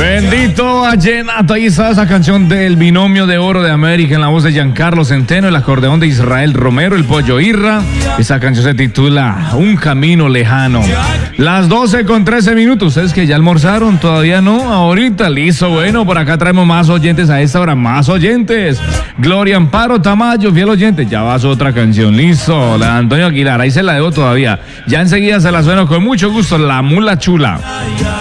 Bendito vallenato, ahí está esa canción del binomio de oro de América en la voz de Giancarlo Centeno, el acordeón de Israel Romero, el pollo Irra. Esa canción se titula Un camino lejano. Las 12:13. ¿Ustedes que ya almorzaron? Todavía no, ahorita, listo, bueno, por acá traemos más oyentes a esta hora, más oyentes. Gloria Amparo Tamayo, fiel oyente, ya vas otra canción, listo. La de Antonio Aguilar, ahí se la debo todavía. Ya enseguida se la sueno con mucho gusto, La Mula Chula.